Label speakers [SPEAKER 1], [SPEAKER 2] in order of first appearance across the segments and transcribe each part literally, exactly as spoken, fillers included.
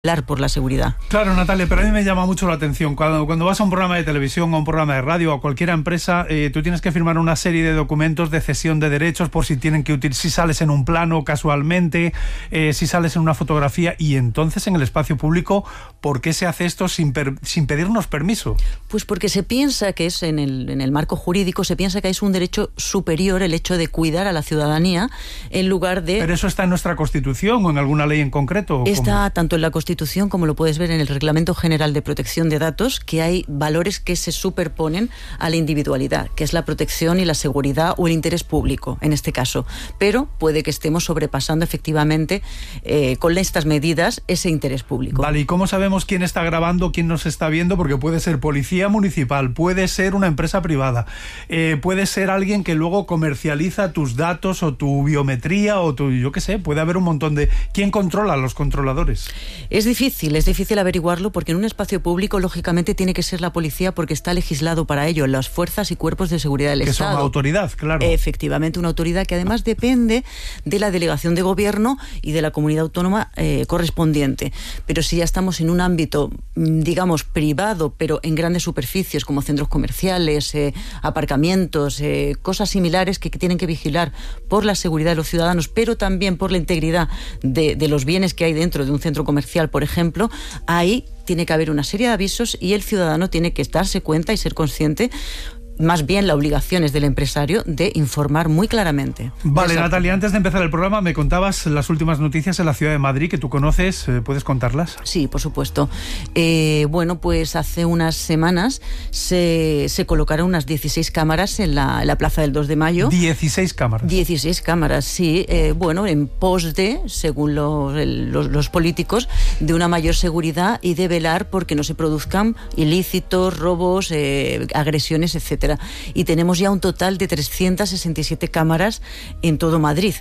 [SPEAKER 1] por la seguridad.
[SPEAKER 2] Claro, Natalia, pero a mí me llama mucho la atención. Cuando, cuando vas a un programa de televisión o un programa de radio o a cualquier empresa, eh, tú tienes que firmar una serie de documentos de cesión de derechos por si tienen que utilizar, si sales en un plano casualmente, eh, si sales en una fotografía, y entonces en el espacio público, ¿por qué se hace esto sin, per, sin pedirnos permiso?
[SPEAKER 1] Pues porque se piensa que es en el, en el marco jurídico, se piensa que es un derecho superior el hecho de cuidar a la ciudadanía en lugar de...
[SPEAKER 2] ¿Pero eso está en nuestra Constitución o en alguna ley en concreto?
[SPEAKER 1] Está
[SPEAKER 2] ¿Cómo?
[SPEAKER 1] Tanto en la Constitución como lo puedes ver en el Reglamento General de Protección de Datos, que hay valores que se superponen a la individualidad, que es la protección y la seguridad o el interés público, en este caso. Pero puede que estemos sobrepasando efectivamente eh, con estas medidas ese interés público.
[SPEAKER 2] Vale, ¿y cómo sabemos quién está grabando, quién nos está viendo? Porque puede ser policía municipal, puede ser una empresa privada, eh, puede ser alguien que luego comercializa tus datos o tu biometría o tu, yo qué sé, puede haber un montón de... ¿Quién controla a los controladores?
[SPEAKER 1] Es difícil, es difícil averiguarlo porque en un espacio público lógicamente tiene que ser la policía porque está legislado para ello, las fuerzas y cuerpos de seguridad del
[SPEAKER 2] que
[SPEAKER 1] Estado.
[SPEAKER 2] Que son autoridad, claro.
[SPEAKER 1] Efectivamente, una autoridad que además depende de la delegación de gobierno y de la comunidad autónoma eh, correspondiente. Pero si ya estamos en un ámbito, digamos, privado, pero en grandes superficies como centros comerciales, eh, aparcamientos, eh, cosas similares que, que tienen que vigilar por la seguridad de los ciudadanos, pero también por la integridad de, de los bienes que hay dentro de un centro comercial, por ejemplo, ahí tiene que haber una serie de avisos y el ciudadano tiene que darse cuenta y ser consciente. Más bien la obligación es del empresario de informar muy claramente.
[SPEAKER 2] Vale, Natalia, antes de empezar el programa me contabas las últimas noticias en la ciudad de Madrid que tú conoces, ¿puedes contarlas?
[SPEAKER 1] Sí, por supuesto. Eh, bueno, pues hace unas semanas se, se colocaron unas dieciséis cámaras en la, en la Plaza del dos de mayo.
[SPEAKER 2] dieciséis cámaras.
[SPEAKER 1] dieciséis cámaras, sí. Eh, bueno, en pos de, según los, el, los, los políticos, de una mayor seguridad y de velar porque no se produzcan ilícitos, robos, eh, agresiones, etcétera. Y tenemos ya un total de trescientas sesenta y siete cámaras en todo Madrid.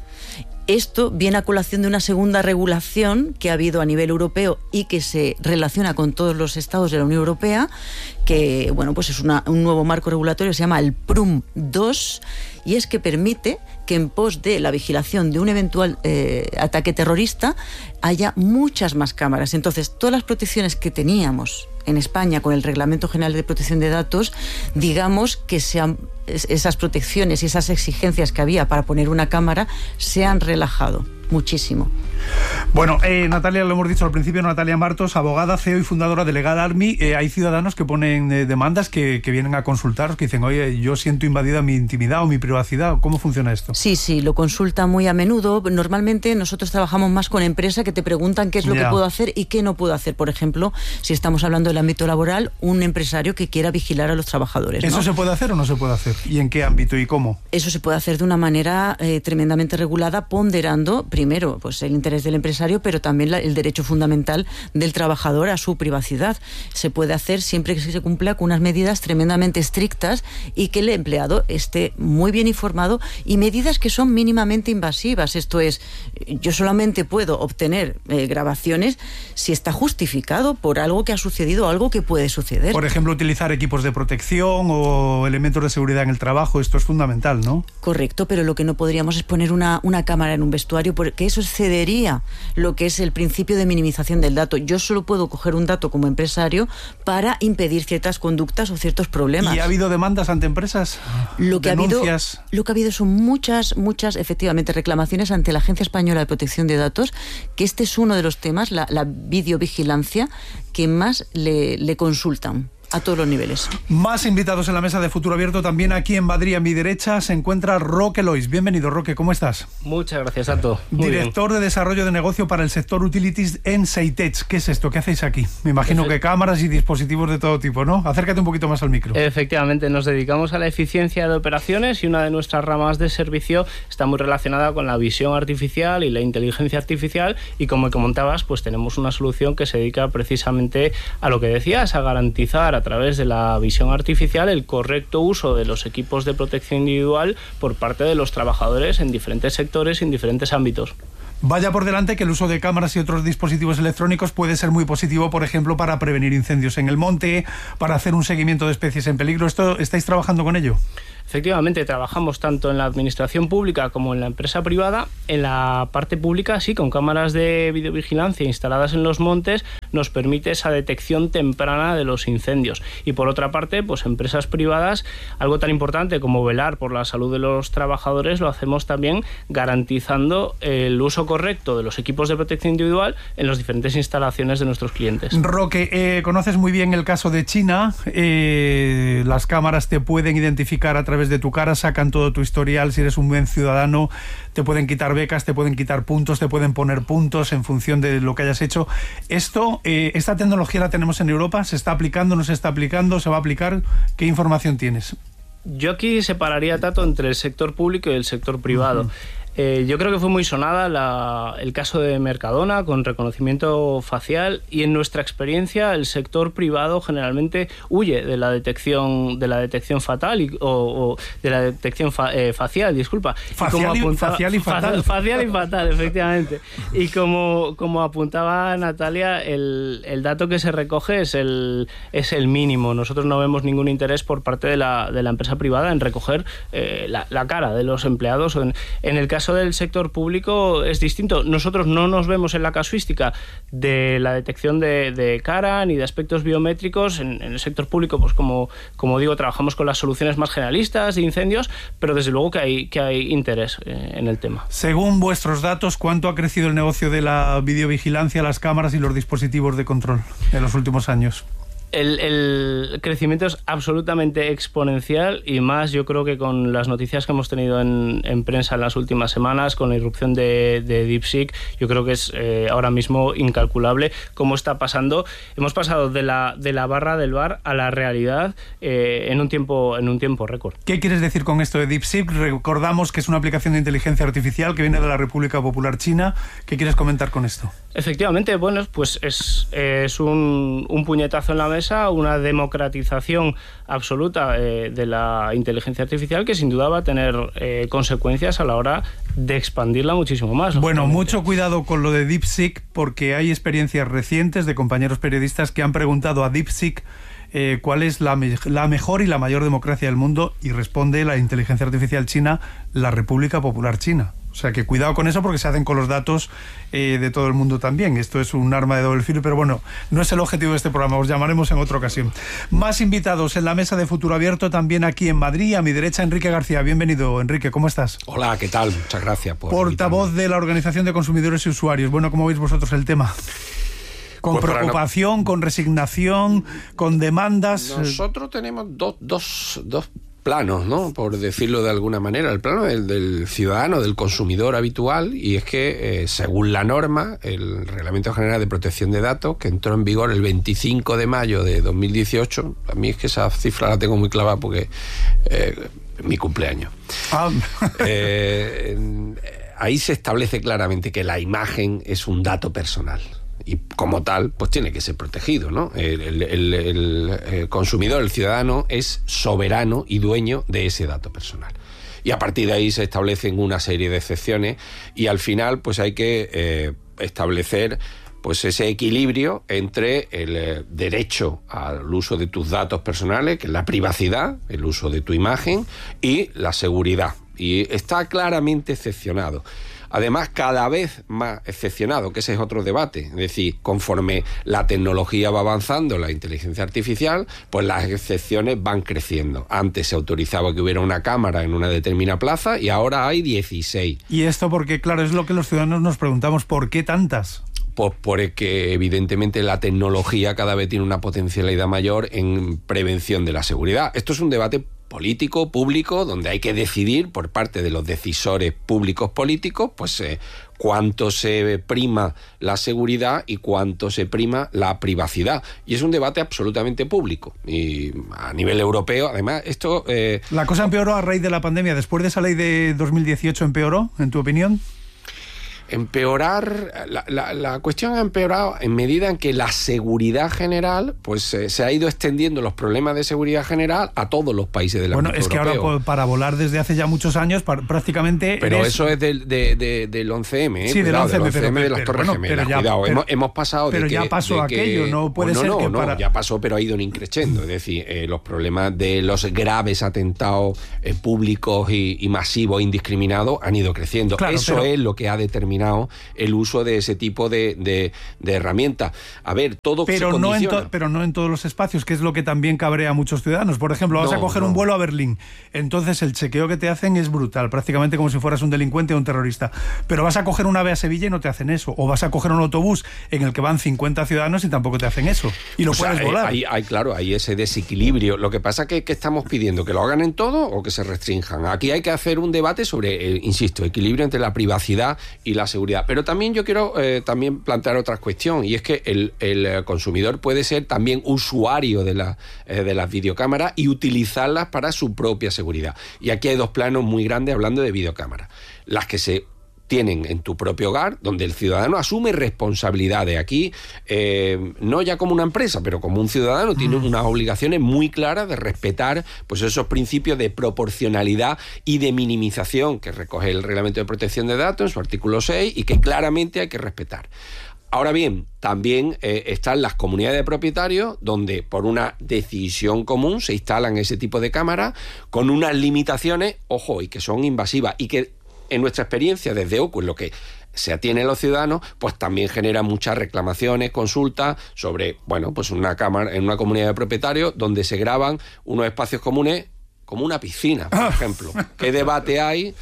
[SPEAKER 1] Esto viene a colación de una segunda regulación que ha habido a nivel europeo y que se relaciona con todos los estados de la Unión Europea, que bueno, pues es una, un nuevo marco regulatorio, se llama el PRUM dos, y es que permite que en pos de la vigilación de un eventual eh, ataque terrorista haya muchas más cámaras. Entonces, todas las protecciones que teníamos en España con el Reglamento General de Protección de Datos, digamos que sean, esas protecciones y esas exigencias que había para poner una cámara se han relajado muchísimo.
[SPEAKER 2] Bueno, eh, Natalia, lo hemos dicho al principio, Natalia Martos, abogada, C E O y fundadora de Legal Army. Eh, hay ciudadanos que ponen eh, demandas que, que vienen a consultaros, que dicen, oye, yo siento invadida mi intimidad o mi privacidad. ¿Cómo funciona esto?
[SPEAKER 1] Sí, sí, lo consulta muy a menudo. Normalmente nosotros trabajamos más con empresas que te preguntan qué es lo yeah. que puedo hacer y qué no puedo hacer. Por ejemplo, si estamos hablando del ámbito laboral, un empresario que quiera vigilar a los trabajadores, ¿no?
[SPEAKER 2] ¿Eso se puede hacer o no se puede hacer? ¿Y en qué ámbito y cómo?
[SPEAKER 1] Eso se puede hacer de una manera eh, tremendamente regulada, ponderando primero pues el interés del empresario, pero también la, el derecho fundamental del trabajador a su privacidad. Se puede hacer siempre que se cumpla con unas medidas tremendamente estrictas y que el empleado esté muy bien informado, y medidas que son mínimamente invasivas. Esto es, yo solamente puedo obtener eh, grabaciones si está justificado por algo que ha sucedido o algo que puede suceder.
[SPEAKER 2] Por ejemplo, utilizar equipos de protección o elementos de seguridad en el trabajo, esto es fundamental, ¿no?
[SPEAKER 1] Correcto, pero lo que no podríamos es poner una, una cámara en un vestuario, porque eso excedería lo que es el principio de minimización del dato. Yo solo puedo coger un dato como empresario para impedir ciertas conductas o ciertos problemas.
[SPEAKER 2] ¿Y ha habido demandas ante empresas?
[SPEAKER 1] Lo que, ha habido,
[SPEAKER 2] ¿Denuncias?
[SPEAKER 1] lo que ha habido son muchas, muchas, efectivamente, reclamaciones ante la Agencia Española de Protección de Datos, que este es uno de los temas, la, la videovigilancia, que más le, le consultan a todos los niveles.
[SPEAKER 2] Más invitados en la mesa de Futuro Abierto. También aquí en Madrid, a mi derecha, se encuentra Roque Lois. Bienvenido, Roque, ¿cómo estás?
[SPEAKER 3] Muchas gracias, Santo. Muy
[SPEAKER 2] Director
[SPEAKER 3] bien.
[SPEAKER 2] de Desarrollo de Negocio para el sector Utilities en Seitech. ¿Qué es esto? ¿Qué hacéis aquí? Me imagino que cámaras y dispositivos de todo tipo, ¿no? Acércate un poquito más al micro.
[SPEAKER 3] Efectivamente, nos dedicamos a la eficiencia de operaciones y una de nuestras ramas de servicio está muy relacionada con la visión artificial y la inteligencia artificial, y como comentabas, pues tenemos una solución que se dedica precisamente a lo que decías, a garantizar a través de la visión artificial el correcto uso de los equipos de protección individual por parte de los trabajadores en diferentes sectores y en diferentes ámbitos.
[SPEAKER 2] Vaya por delante que el uso de cámaras y otros dispositivos electrónicos puede ser muy positivo, por ejemplo, para prevenir incendios en el monte, para hacer un seguimiento de especies en peligro. ¿Esto estáis trabajando con ello?
[SPEAKER 3] Efectivamente, trabajamos tanto en la administración pública como en la empresa privada. En la parte pública, sí, con cámaras de videovigilancia instaladas en los montes, nos permite esa detección temprana de los incendios. Y por otra parte, pues empresas privadas, algo tan importante como velar por la salud de los trabajadores, lo hacemos también garantizando el uso correcto de los equipos de protección individual en las diferentes instalaciones de nuestros clientes.
[SPEAKER 2] Roque, eh, conoces muy bien el caso de China. Eh, las cámaras te pueden identificar a través de tu cara, sacan todo tu historial. Si eres un buen ciudadano, te pueden quitar becas, te pueden quitar puntos, te pueden poner puntos en función de lo que hayas hecho. Esto, eh, esta tecnología la tenemos en Europa, ¿se está aplicando, no se está aplicando, se va a aplicar? ¿Qué información tienes?
[SPEAKER 3] Yo aquí separaría, Tato, entre el sector público y el sector privado. Uh-huh. Eh, yo creo que fue muy sonada la, el caso de Mercadona con reconocimiento facial, y en nuestra experiencia el sector privado generalmente huye de la detección de la detección fatal y, o, o de la detección fa, eh, facial, disculpa.
[SPEAKER 2] Facial y, como apuntaba, facial y fatal.
[SPEAKER 3] Fa, facial y fatal, efectivamente. Y como, como apuntaba Natalia, el, el dato que se recoge es el, es el mínimo. Nosotros no vemos ningún interés por parte de la, de la empresa privada en recoger eh, la, la cara de los empleados. En, en el caso del sector público es distinto. Nosotros no nos vemos en la casuística de la detección de, de cara ni de aspectos biométricos. En, en el sector público, pues como, como digo, trabajamos con las soluciones más generalistas de incendios, pero desde luego que hay, que hay interés eh, en el tema.
[SPEAKER 2] Según vuestros datos, ¿cuánto ha crecido el negocio de la videovigilancia, las cámaras y los dispositivos de control en los últimos años?
[SPEAKER 3] El, el crecimiento es absolutamente exponencial, y más yo creo que con las noticias que hemos tenido en, en prensa en las últimas semanas, con la irrupción de, de DeepSeek, yo creo que es eh, ahora mismo incalculable cómo está pasando. Hemos pasado de la, de la barra del bar a la realidad eh, en un tiempo, en un tiempo récord.
[SPEAKER 2] ¿Qué quieres decir con esto de DeepSeek? Recordamos que es una aplicación de inteligencia artificial que viene de la República Popular China. ¿Qué quieres comentar con esto?
[SPEAKER 3] Efectivamente, bueno, pues es, es un, un puñetazo en la mesa, una democratización absoluta eh, de la inteligencia artificial, que sin duda va a tener eh, consecuencias a la hora de expandirla muchísimo más.
[SPEAKER 2] Bueno, mucho cuidado con lo de DeepSeek, porque hay experiencias recientes de compañeros periodistas que han preguntado a DeepSeek eh, cuál es la, me la mejor y la mayor democracia del mundo, y responde la inteligencia artificial china, la República Popular China. O sea que cuidado con eso, porque se hacen con los datos eh, de todo el mundo también. Esto es un arma de doble filo, pero bueno, no es el objetivo de este programa. Os llamaremos en otra ocasión. Más invitados en la mesa de Futuro Abierto, también aquí en Madrid. A mi derecha, Enrique García. Bienvenido, Enrique. ¿Cómo estás?
[SPEAKER 4] Hola, ¿qué tal? Muchas gracias por
[SPEAKER 2] Portavoz
[SPEAKER 4] invitarme.
[SPEAKER 2] de la Organización de Consumidores y Usuarios. Bueno, ¿cómo veis vosotros el tema? ¿Con pues preocupación, no... con resignación, con demandas?
[SPEAKER 4] Nosotros tenemos dos, dos, dos planos, ¿no? Por decirlo de alguna manera. El plano del, del ciudadano, del consumidor habitual, y es que, eh, según la norma, el Reglamento General de Protección de Datos, que entró en vigor el veinticinco de mayo de dos mil dieciocho, a mí es que esa cifra la tengo muy clavada porque eh, es mi cumpleaños. Ah. eh, ahí se establece claramente que la imagen es un dato personal. Y como tal, pues tiene que ser protegido, ¿no? El, el, el, el consumidor, el ciudadano, es soberano y dueño de ese dato personal. Y a partir de ahí se establecen una serie de excepciones, y al final pues hay que eh, establecer pues ese equilibrio entre el eh, derecho al uso de tus datos personales, que es la privacidad, el uso de tu imagen, y la seguridad. Y está claramente excepcionado. Además, cada vez más excepcionado, que ese es otro debate. Es decir, conforme la tecnología va avanzando, la inteligencia artificial, pues las excepciones van creciendo. Antes se autorizaba que hubiera una cámara en una determinada plaza, y ahora hay dieciséis.
[SPEAKER 2] Y esto porque, claro, es lo que los ciudadanos nos preguntamos, ¿por qué tantas?
[SPEAKER 4] Pues porque evidentemente la tecnología cada vez tiene una potencialidad mayor en prevención de la seguridad. Esto es un debate político, público, donde hay que decidir por parte de los decisores públicos políticos, pues eh, cuánto se prima la seguridad y cuánto se prima la privacidad. Y es un debate absolutamente público. Y a nivel europeo, además, esto... Eh,
[SPEAKER 2] ¿La cosa empeoró a raíz de la pandemia? ¿Después de esa ley de dos mil dieciocho empeoró, en tu opinión?
[SPEAKER 4] empeorar, la, la, la cuestión ha empeorado en medida en que la seguridad general, pues eh, se ha ido extendiendo los problemas de seguridad general a todos los países de la Unión Europea.
[SPEAKER 2] Bueno, es que ahora para volar desde hace ya muchos años prácticamente...
[SPEAKER 4] Pero
[SPEAKER 2] eres...
[SPEAKER 4] eso es del, de, de, del once eme, ¿eh?
[SPEAKER 2] Sí,
[SPEAKER 4] Cuidado,
[SPEAKER 2] del once eme,
[SPEAKER 4] del once eme
[SPEAKER 2] pero,
[SPEAKER 4] de las
[SPEAKER 2] pero,
[SPEAKER 4] Torres
[SPEAKER 2] bueno,
[SPEAKER 4] Gemelas.
[SPEAKER 2] ya,
[SPEAKER 4] Cuidado,
[SPEAKER 2] pero,
[SPEAKER 4] hemos, hemos pasado
[SPEAKER 2] pero
[SPEAKER 4] de que...
[SPEAKER 2] Pero ya pasó
[SPEAKER 4] de
[SPEAKER 2] aquello,
[SPEAKER 4] que,
[SPEAKER 2] no puede
[SPEAKER 4] pues
[SPEAKER 2] ser
[SPEAKER 4] no,
[SPEAKER 2] que
[SPEAKER 4] no,
[SPEAKER 2] para...
[SPEAKER 4] No, ya pasó, pero ha ido en increciendo. Es decir, eh, los problemas de los graves atentados eh, públicos y, y masivos, indiscriminados, han ido creciendo.
[SPEAKER 2] Claro,
[SPEAKER 4] eso
[SPEAKER 2] pero...
[SPEAKER 4] es lo que ha determinado el uso de ese tipo de, de, de herramientas. A ver, todo
[SPEAKER 2] pero
[SPEAKER 4] se
[SPEAKER 2] no
[SPEAKER 4] condiciona.
[SPEAKER 2] en to, Pero no en todos los espacios, que es lo que también cabrea a muchos ciudadanos. Por ejemplo, vas
[SPEAKER 4] no,
[SPEAKER 2] a coger
[SPEAKER 4] no.
[SPEAKER 2] un vuelo a Berlín, entonces el chequeo que te hacen es brutal, prácticamente como si fueras un delincuente o un terrorista. Pero vas a coger un AVE a Sevilla y no te hacen eso. O vas a coger un autobús en el que van cincuenta ciudadanos y tampoco te hacen eso. Y lo
[SPEAKER 4] o
[SPEAKER 2] puedes
[SPEAKER 4] sea,
[SPEAKER 2] volar.
[SPEAKER 4] Hay, hay, claro, hay ese desequilibrio. Lo que pasa es que, que estamos pidiendo que lo hagan en todo o que se restrinjan. Aquí hay que hacer un debate sobre, eh, insisto, equilibrio entre la privacidad y la seguridad. Pero también yo quiero eh, también plantear otra cuestión, y es que el, el consumidor puede ser también usuario de, la, eh, de las videocámaras y utilizarlas para su propia seguridad. Y aquí hay dos planos muy grandes hablando de videocámaras. Las que se tienen en tu propio hogar, donde el ciudadano asume responsabilidades. Aquí, eh, no ya como una empresa, pero como un ciudadano, tiene unas obligaciones muy claras de respetar pues esos principios de proporcionalidad y de minimización que recoge el Reglamento de Protección de Datos en su artículo seis y que claramente hay que respetar. Ahora bien, también eh, están las comunidades de propietarios donde por una decisión común se instalan ese tipo de cámaras con unas limitaciones, ojo, y que son invasivas y que en nuestra experiencia desde O C U, en lo que se atiene a los ciudadanos, pues también genera muchas reclamaciones, consultas sobre, bueno, pues una cámara en una comunidad de propietarios donde se graban unos espacios comunes como una piscina, por ejemplo. ¿Qué debate hay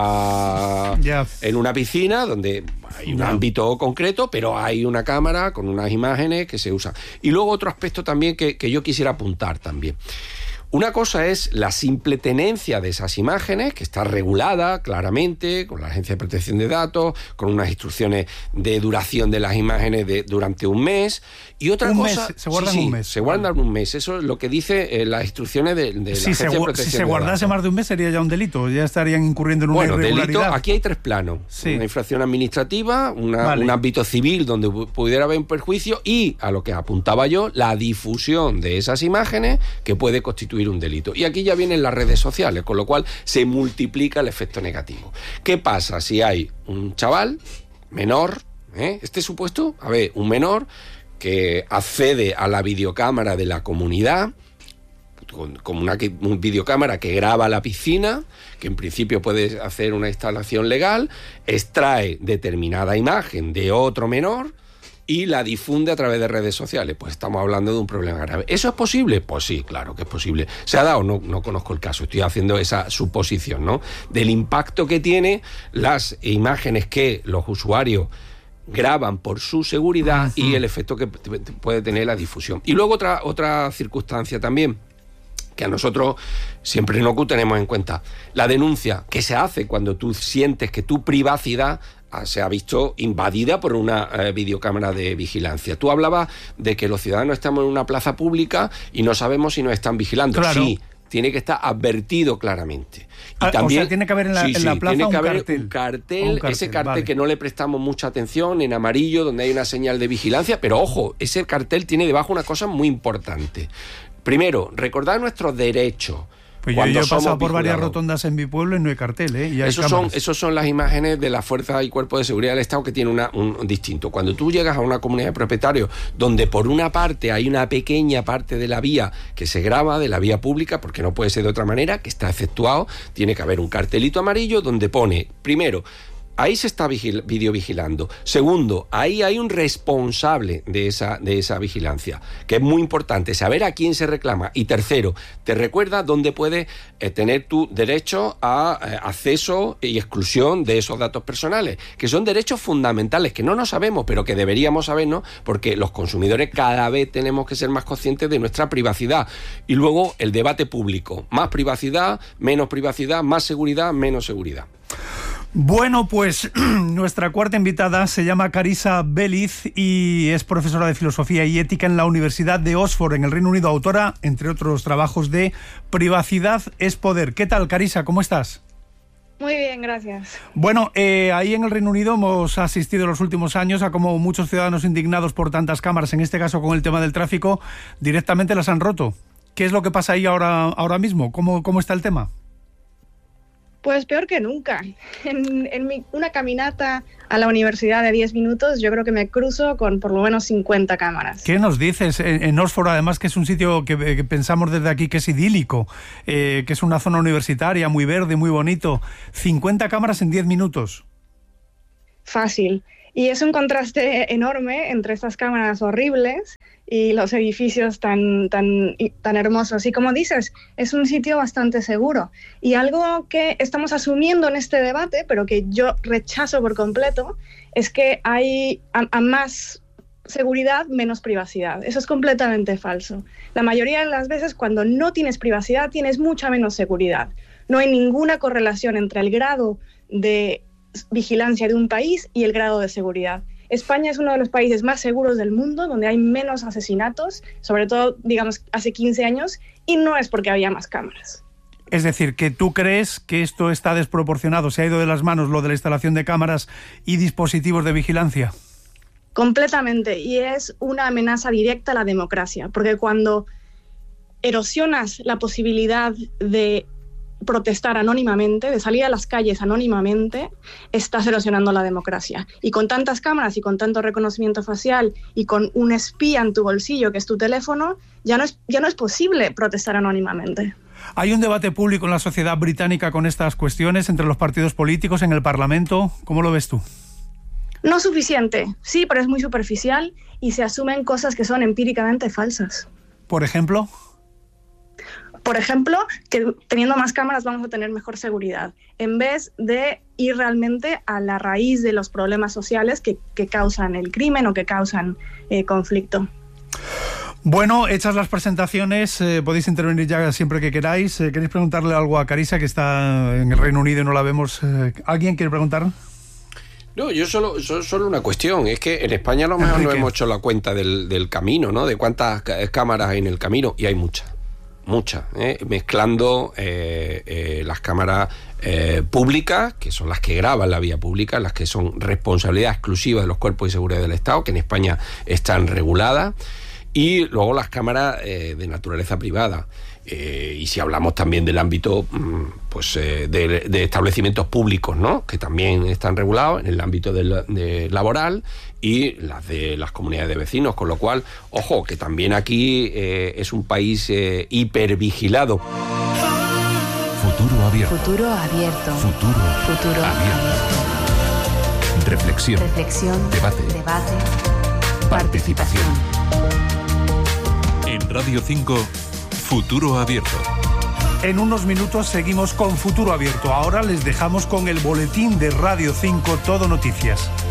[SPEAKER 4] a,
[SPEAKER 2] yeah.
[SPEAKER 4] en una piscina donde hay un yeah. ámbito concreto, pero hay una cámara con unas imágenes que se usan? Y luego otro aspecto también que, que yo quisiera apuntar también. Una cosa es la simple tenencia de esas imágenes, que está regulada claramente con la Agencia de Protección de Datos, con unas instrucciones de duración de las imágenes de, durante un mes. Y otra
[SPEAKER 2] un
[SPEAKER 4] cosa...
[SPEAKER 2] Mes, se guardan
[SPEAKER 4] sí, sí,
[SPEAKER 2] un mes.
[SPEAKER 4] se guardan un mes. Eso es lo que dice eh, las instrucciones de, de la
[SPEAKER 2] si
[SPEAKER 4] Agencia
[SPEAKER 2] se,
[SPEAKER 4] de Protección
[SPEAKER 2] Si se
[SPEAKER 4] de
[SPEAKER 2] guardase
[SPEAKER 4] Datos.
[SPEAKER 2] más de un mes sería ya un delito, ya estarían incurriendo en una
[SPEAKER 4] bueno,
[SPEAKER 2] irregularidad.
[SPEAKER 4] Delito, aquí hay tres planos. Sí. Una infracción administrativa, una, vale. un ámbito civil donde pudiera haber un perjuicio y, a lo que apuntaba yo, la difusión de esas imágenes que puede constituir un delito. Y aquí ya vienen las redes sociales, con lo cual se multiplica el efecto negativo. ¿Qué pasa si hay un chaval menor, ¿eh? este supuesto, a ver, un menor que accede a la videocámara de la comunidad, como una, una videocámara que graba la piscina, que en principio puede hacer una instalación legal, extrae determinada imagen de otro menor y la difunde a través de redes sociales. Pues estamos hablando de un problema grave. ¿Eso es posible? Pues sí, claro que es posible. ¿Se ha dado? No, no conozco el caso. Estoy haciendo esa suposición, ¿no? Del impacto que tiene las imágenes que los usuarios graban por su seguridad uh-huh. y el efecto que puede tener la difusión. Y luego otra, otra circunstancia también, que a nosotros siempre en O C U tenemos en cuenta, la denuncia que se hace cuando tú sientes que tu privacidad se ha visto invadida por una eh, videocámara de vigilancia. Tú hablabas de que los ciudadanos estamos en una plaza pública y no sabemos si nos están vigilando.
[SPEAKER 2] Claro.
[SPEAKER 4] Sí, tiene que estar advertido claramente. Y
[SPEAKER 2] ah,
[SPEAKER 4] también,
[SPEAKER 2] o sea, tiene que haber en la,
[SPEAKER 4] sí,
[SPEAKER 2] en la
[SPEAKER 4] sí,
[SPEAKER 2] plaza
[SPEAKER 4] tiene que
[SPEAKER 2] un,
[SPEAKER 4] haber
[SPEAKER 2] cartel.
[SPEAKER 4] un cartel,
[SPEAKER 2] un cartel,
[SPEAKER 4] ese cartel
[SPEAKER 2] vale.
[SPEAKER 4] que no le prestamos mucha atención, en amarillo, donde hay una señal de vigilancia, pero ojo, ese cartel tiene debajo una cosa muy importante. Primero, recordar nuestros derechos.
[SPEAKER 2] Pues yo, yo he pasado por varias rotondas en mi pueblo y no hay cartel, ¿eh? Y hay
[SPEAKER 4] esos, son, esos son las imágenes de la Fuerza y Cuerpo de Seguridad del Estado que tienen una, un, un distinto. Cuando tú llegas a una comunidad de propietarios donde por una parte hay una pequeña parte de la vía que se graba, de la vía pública, porque no puede ser de otra manera, que está efectuado, tiene que haber un cartelito amarillo donde pone, primero, ahí se está vigil- videovigilando. Segundo, ahí hay un responsable de esa, de esa vigilancia, que es muy importante saber a quién se reclama. Y tercero, te recuerda dónde puedes eh, tener tu derecho a eh, acceso y exclusión de esos datos personales, que son derechos fundamentales que no nos sabemos, pero que deberíamos sabernos, porque los consumidores cada vez tenemos que ser más conscientes de nuestra privacidad. Y luego el debate público, más privacidad, menos privacidad, más seguridad, menos seguridad.
[SPEAKER 2] Bueno, pues nuestra cuarta invitada se llama Carissa Belliz y es profesora de Filosofía y Ética en la Universidad de Oxford, en el Reino Unido, autora, entre otros trabajos, de Privacidad es Poder. ¿Qué tal, Carissa? ¿Cómo estás?
[SPEAKER 5] Muy bien, gracias.
[SPEAKER 2] Bueno, eh, ahí en el Reino Unido hemos asistido en los últimos años a cómo muchos ciudadanos indignados por tantas cámaras, en este caso con el tema del tráfico, directamente las han roto. ¿Qué es lo que pasa ahí ahora, ahora mismo? ¿Cómo, cómo está el tema?
[SPEAKER 5] Pues peor que nunca. En, en mi, una caminata a la universidad de diez minutos, yo creo que me cruzo con por lo menos cincuenta cámaras.
[SPEAKER 2] ¿Qué nos dices? En, en Oxford, además, que es un sitio que, que pensamos desde aquí que es idílico, eh, que es una zona universitaria, muy verde, muy bonito. cincuenta cámaras en diez minutos.
[SPEAKER 5] Fácil. Y es un contraste enorme entre estas cámaras horribles y los edificios tan, tan, tan hermosos. Y como dices, es un sitio bastante seguro. Y algo que estamos asumiendo en este debate, pero que yo rechazo por completo, es que hay a, a más seguridad, menos privacidad. Eso es completamente falso. La mayoría de las veces, cuando no tienes privacidad, tienes mucha menos seguridad. No hay ninguna correlación entre el grado de vigilancia de un país y el grado de seguridad. España es uno de los países más seguros del mundo, donde hay menos asesinatos, sobre todo, digamos, hace quince años, y no es porque había más cámaras.
[SPEAKER 2] Es decir, que tú crees que esto está desproporcionado, se ha ido de las manos lo de la instalación de cámaras y dispositivos de vigilancia.
[SPEAKER 5] Completamente, y es una amenaza directa a la democracia, porque cuando erosionas la posibilidad de protestar anónimamente, de salir a las calles anónimamente, estás erosionando la democracia. Y con tantas cámaras y con tanto reconocimiento facial y con un espía en tu bolsillo que es tu teléfono, ya no es, ya no es posible protestar anónimamente.
[SPEAKER 2] ¿Hay un debate público en la sociedad británica con estas cuestiones entre los partidos políticos, en el Parlamento? ¿Cómo lo ves tú?
[SPEAKER 5] No suficiente, sí, pero es muy superficial y se asumen cosas que son empíricamente falsas.
[SPEAKER 2] ¿Por ejemplo?
[SPEAKER 5] Por ejemplo, que teniendo más cámaras vamos a tener mejor seguridad, en vez de ir realmente a la raíz de los problemas sociales que, que causan el crimen o que causan eh, conflicto.
[SPEAKER 2] Bueno, hechas las presentaciones, eh, podéis intervenir ya siempre que queráis. Eh, ¿Queréis preguntarle algo a Carissa, que está en el Reino Unido y no la vemos? Eh, ¿Alguien quiere preguntar?
[SPEAKER 4] No, yo solo, solo, solo una cuestión, es que en España a lo mejor no hemos hecho la cuenta del, del camino, ¿no? De cuántas cámaras hay en el camino, y hay muchas. Muchas, ¿eh? mezclando eh, eh, las cámaras eh, públicas, que son las que graban la vía pública, las que son responsabilidad exclusiva de los cuerpos de seguridad del Estado, que en España están reguladas, y luego las cámaras eh, de naturaleza privada. Eh, y si hablamos también del ámbito pues eh, de, de establecimientos públicos, ¿no? Que también están regulados en el ámbito de, de laboral, y las de las comunidades de vecinos, con lo cual, ojo, que también aquí eh, es un país eh, hipervigilado.
[SPEAKER 6] Futuro abierto.
[SPEAKER 7] Futuro abierto.
[SPEAKER 6] Futuro,
[SPEAKER 7] Futuro
[SPEAKER 6] abierto. Reflexión.
[SPEAKER 7] Reflexión.
[SPEAKER 6] Debate.
[SPEAKER 7] Debate.
[SPEAKER 6] Participación. En Radio cinco, Futuro abierto.
[SPEAKER 2] En unos minutos seguimos con Futuro Abierto. Ahora les dejamos con el boletín de Radio cinco Todo Noticias.